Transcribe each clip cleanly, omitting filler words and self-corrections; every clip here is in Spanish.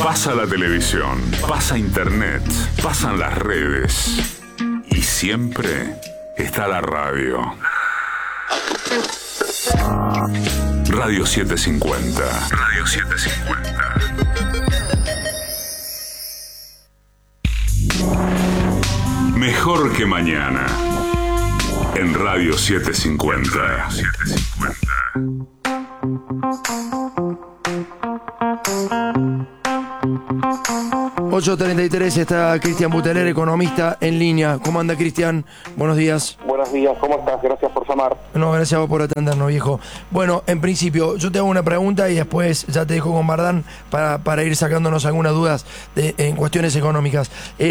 Pasa la televisión, pasa internet, pasan las redes y siempre está la radio. Radio 750. Radio 750. Mejor que mañana. En Radio 750. Radio 750. 8:33 está Cristian Buteler, economista en línea. ¿Cómo anda, Cristian? Buenos días. Buenos días, ¿cómo estás? Gracias por llamar. No, gracias a vos por atendernos, viejo. Bueno, en principio, yo te hago una pregunta y después ya te dejo con Bardán para ir sacándonos algunas dudas en cuestiones económicas.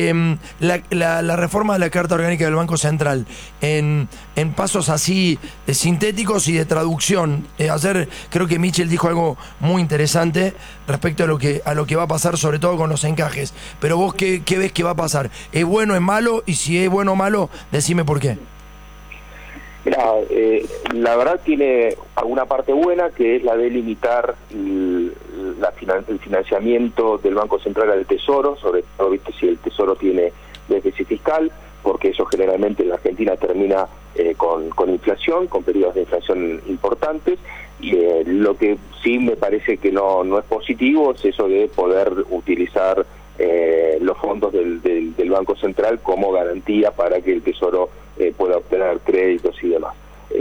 La reforma de la Carta Orgánica del Banco Central, en pasos así sintéticos y de traducción. Ayer creo que Michel dijo algo muy interesante respecto a lo que va a pasar, sobre todo con los encajes. Pero vos, ¿qué ves que va a pasar? ¿Es bueno, es malo? Y si es bueno o malo, decime por qué. Mira, la verdad tiene alguna parte buena, que es la de limitar el financiamiento del Banco Central al Tesoro, sobre todo, viste, si el Tesoro tiene déficit fiscal, porque eso generalmente en la Argentina termina con inflación, con periodos de inflación importantes, y lo que sí me parece que no es positivo es eso de poder utilizar los fondos del Banco Central como garantía para que el Tesoro pueda obtener créditos y demás.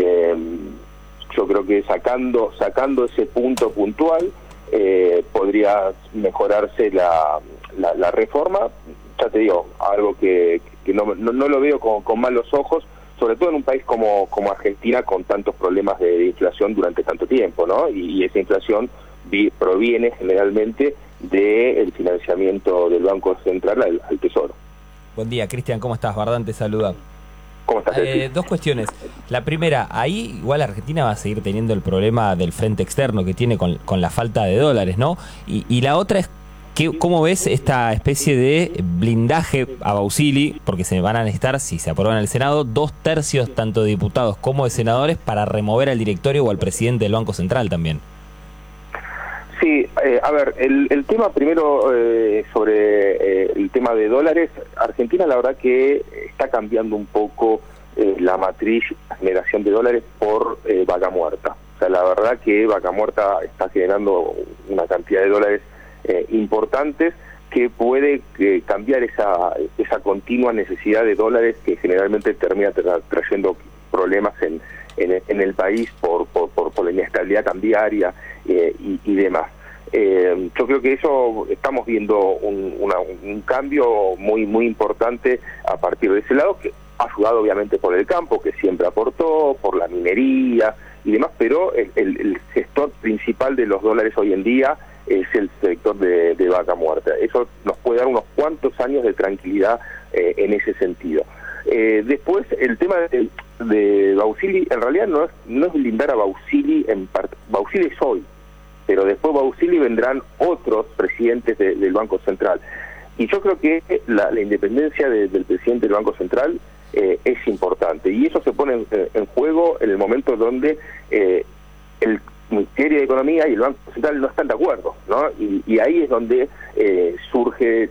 Yo creo que sacando ese punto puntual podría mejorarse la reforma. Ya te digo, algo que no lo veo con malos ojos, sobre todo en un país como Argentina, con tantos problemas de inflación durante tanto tiempo, ¿no? Y esa inflación proviene generalmente del financiamiento del Banco Central al Tesoro. Buen día, Cristian, ¿cómo estás? Bardán te saluda. ¿Cómo estás? Dos cuestiones. La primera, ahí igual Argentina va a seguir teniendo el problema del frente externo que tiene con la falta de dólares, ¿no? Y la otra es, ¿cómo ves esta especie de blindaje a Bausili? Porque se van a necesitar, si se aprueba en el Senado, 2/3 tanto de diputados como de senadores para remover al directorio o al presidente del Banco Central también. Sí, a ver, el tema primero sobre el tema de dólares. Argentina la verdad que está cambiando un poco la matriz de generación de dólares por Vaca Muerta. O sea, la verdad que Vaca Muerta está generando una cantidad de dólares importantes que puede cambiar esa continua necesidad de dólares que generalmente termina trayendo problemas en el país por la inestabilidad cambiaria y demás. Yo creo que eso estamos viendo un cambio muy importante a partir de ese lado, que ayudado obviamente por el campo, que siempre aportó, por la minería y demás, pero el gestor principal de los dólares hoy en día es el sector de Vaca Muerta. Eso nos puede dar unos cuantos años de tranquilidad en ese sentido. Después, el tema de Bausili, en realidad no es blindar a Bausili en parte. Bausili es hoy, pero después Bausili vendrán otros presidentes del Banco Central. Y yo creo que la independencia del presidente del Banco Central es importante. Y eso se pone en juego en el momento donde el Ministerio de Economía y el Banco Central no están de acuerdo, ¿no? Y ahí es donde surge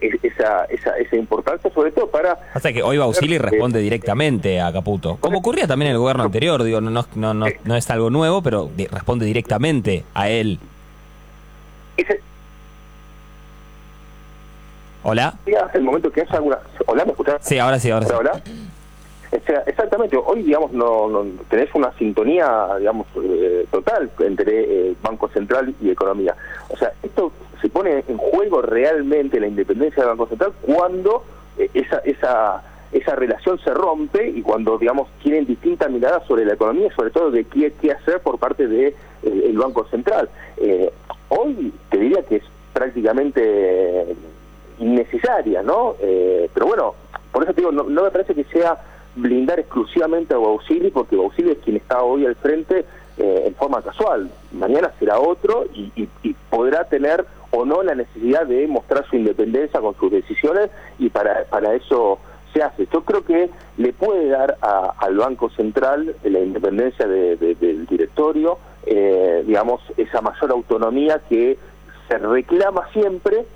esa importancia, sobre todo para... O sea que hoy Bausili responde directamente a Caputo, como ocurría también en el gobierno anterior, digo, no es algo nuevo, pero responde directamente a él. ¿Hola? El momento que haya alguna... ¿Hola? ¿Me escuchás? Sí, ahora sí. ¿Hola? Exactamente, hoy digamos no tenés una sintonía digamos total entre Banco Central y economía. O sea, esto se pone en juego realmente, la independencia del Banco Central, cuando esa relación se rompe y cuando digamos tienen distintas miradas sobre la economía, sobre todo de qué hacer por parte de el Banco Central. Hoy te diría que es prácticamente innecesaria, ¿no? Pero bueno, por eso te digo, no me parece que sea blindar exclusivamente a Bausili, porque Bausili es quien está hoy al frente en forma casual. Mañana será otro y podrá tener o no la necesidad de mostrar su independencia con sus decisiones, y para eso se hace. Yo creo que le puede dar al Banco Central la independencia del directorio, digamos, esa mayor autonomía que se reclama siempre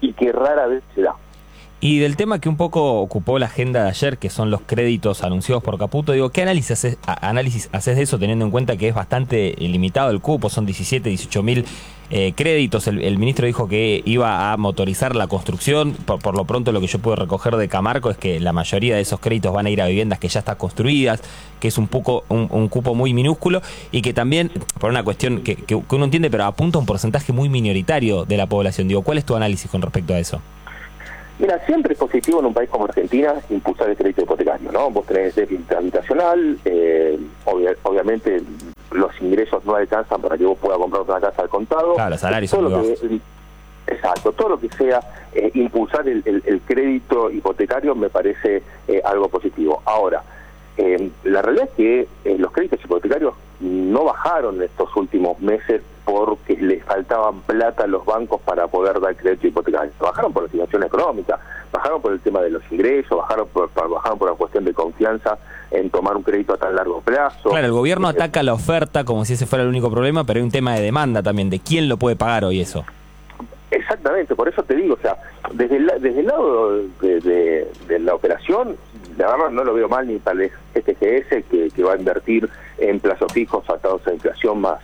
y que rara vez se da. Y del tema que un poco ocupó la agenda de ayer, que son los créditos anunciados por Caputo, digo, ¿qué análisis haces de eso, teniendo en cuenta que es bastante limitado el cupo? Son 17, 18 mil créditos. El ministro dijo que iba a motorizar la construcción. Por lo pronto, lo que yo pude recoger de Camarco es que la mayoría de esos créditos van a ir a viviendas que ya están construidas, que es un cupo muy minúsculo, y que también, por una cuestión que uno entiende, pero apunta a un porcentaje muy minoritario de la población. Digo, ¿cuál es tu análisis con respecto a eso? Mira, siempre es positivo en un país como Argentina impulsar el crédito hipotecario, ¿no? Vos tenés déficit habitacional, obviamente los ingresos no alcanzan para que vos puedas comprar una casa al contado. Claro, los salarios todo son muy bajos. Exacto, todo lo que sea impulsar el crédito hipotecario me parece algo positivo. Ahora, la realidad es que los créditos hipotecarios no bajaron en estos últimos meses porque les faltaban plata a los bancos para poder dar crédito hipotecario. Bajaron por la situación económica, bajaron por el tema de los ingresos, bajaron por la cuestión de confianza en tomar un crédito a tan largo plazo. Claro, el gobierno ataca la oferta como si ese fuera el único problema, pero hay un tema de demanda también, de quién lo puede pagar hoy eso. Exactamente, por eso te digo, o sea, desde el lado de la operación, la verdad no lo veo mal ni para el FGS que va a invertir en plazos fijos atados a inflación más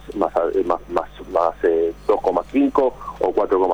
2,5 o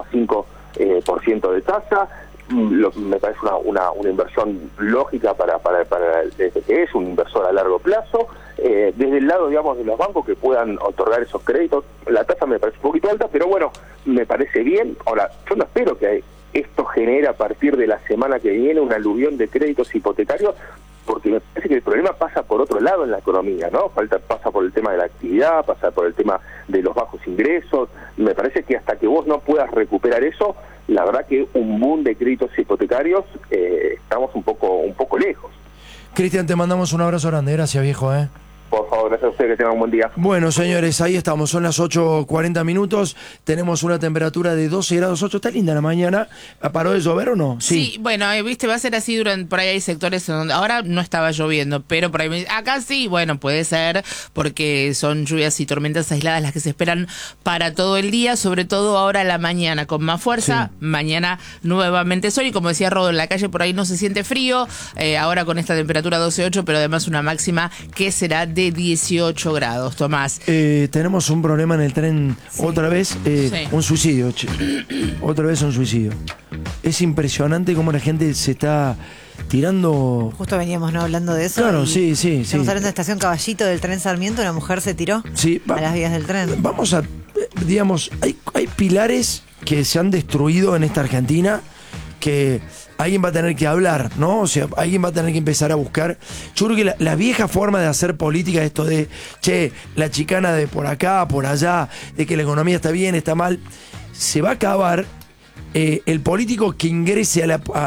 4,5% de tasa. Me parece una inversión lógica para el FGS, un inversor a largo plazo. Desde el lado, digamos, de los bancos que puedan otorgar esos créditos, la tasa me parece un poquito alta, pero bueno, me parece bien. Ahora, yo no espero que esto genere a partir de la semana que viene una aluvión de créditos hipotecarios, porque me parece que el problema pasa por otro lado en la economía, ¿no? Pasa por el tema de la actividad, pasa por el tema de los bajos ingresos. Me parece que hasta que vos no puedas recuperar eso, la verdad que un boom de créditos hipotecarios estamos un poco lejos. Cristian, te mandamos un abrazo grande. Gracias, viejo, Por favor, gracias a ustedes, que tengan un buen día. Bueno, señores, ahí estamos, son las 8:40 minutos, tenemos una temperatura de 12 grados 8, está linda la mañana. ¿Paró de llover o no? Sí, bueno, viste, va a ser así por ahí hay sectores donde ahora no estaba lloviendo, pero por ahí acá sí, bueno, puede ser porque son lluvias y tormentas aisladas las que se esperan para todo el día, sobre todo ahora a la mañana con más fuerza, sí. Mañana nuevamente sol y como decía Rodo, en la calle por ahí no se siente frío, ahora con esta temperatura 12.8, pero además una máxima que será de 18 grados, Tomás. Tenemos un problema en el tren, sí. Otra vez, sí. Un suicidio, otra vez un suicidio. Es impresionante cómo la gente se está tirando. Justo veníamos, ¿no?, hablando de eso. Claro, sí. Estamos hablando de la estación Caballito del tren Sarmiento, una mujer se tiró a las vías del tren. Vamos a, digamos, hay pilares que se han destruido en esta Argentina que alguien va a tener que hablar, ¿no? O sea, alguien va a tener que empezar a buscar. Yo creo que la vieja forma de hacer política, esto de, la chicana de por acá, por allá, de que la economía está bien, está mal, se va a acabar. El político que ingrese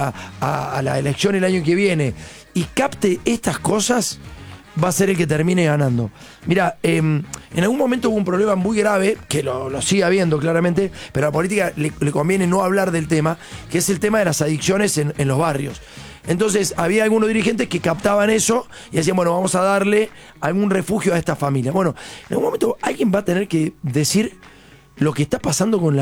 a la elección el año que viene y capte estas cosas va a ser el que termine ganando. Mira, en algún momento hubo un problema muy grave, que lo sigue habiendo claramente, pero a la política le conviene no hablar del tema, que es el tema de las adicciones en los barrios. Entonces había algunos dirigentes que captaban eso y decían, bueno, vamos a darle algún refugio a esta familia. Bueno, en algún momento alguien va a tener que decir lo que está pasando con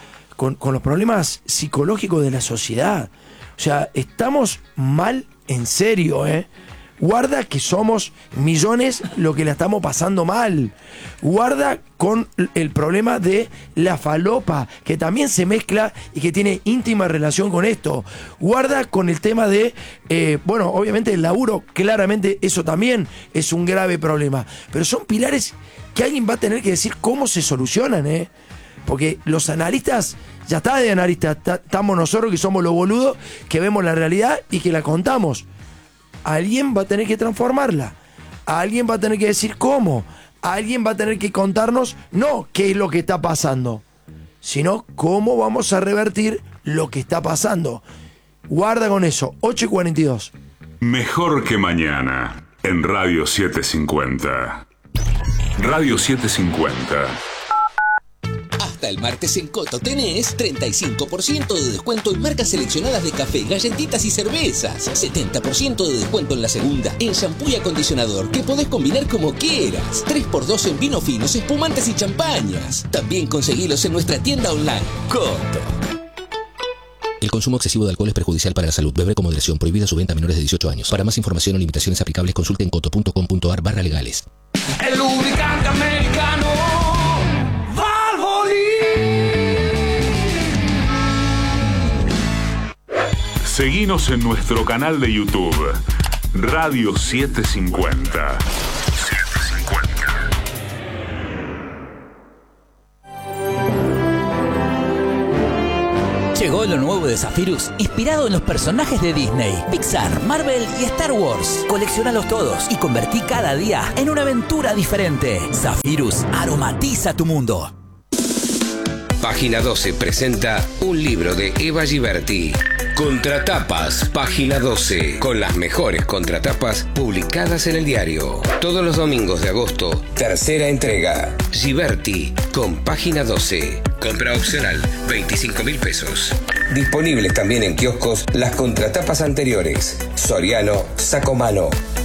los problemas psicológicos de la sociedad. O sea, estamos mal en serio, Guarda que somos millones lo que la estamos pasando mal. Guarda con el problema de la falopa, que también se mezcla y que tiene íntima relación con esto. Guarda con el tema de, obviamente el laburo, claramente eso también es un grave problema. Pero son pilares que alguien va a tener que decir cómo se solucionan, Porque los analistas, ya está de analistas, estamos nosotros que somos los boludos, que vemos la realidad y que la contamos. Alguien va a tener que transformarla. Alguien va a tener que decir cómo. Alguien va a tener que contarnos no qué es lo que está pasando, sino cómo vamos a revertir lo que está pasando. Guarda con eso. 8:42. Mejor que mañana en Radio 750. Radio 750. Hasta el martes en Coto tenés 35% de descuento en marcas seleccionadas de café, galletitas y cervezas. 70% de descuento en la segunda, en shampoo y acondicionador, que podés combinar como quieras. 3x2 en vinos finos, espumantes y champañas. También conseguilos en nuestra tienda online. Coto. El consumo excesivo de alcohol es perjudicial para la salud. Beber con moderación. Prohibida su venta a menores de 18 años. Para más información o limitaciones aplicables, consulte en coto.com.ar/legales. El lubricante americano Valvoline. Seguinos en nuestro canal de YouTube, Radio 750. Llegó lo nuevo de Zephyrus, inspirado en los personajes de Disney, Pixar, Marvel y Star Wars. Colecciónalos todos y convertí cada día en una aventura diferente. Zephyrus aromatiza tu mundo. Página 12 presenta un libro de Eva Giberti. Contratapas, Página 12, con las mejores contratapas publicadas en el diario. Todos los domingos de agosto, tercera entrega. Giberti, con Página 12. Compra opcional, 25.000 pesos. Disponibles también en kioscos las contratapas anteriores. Soriano, Sacomano.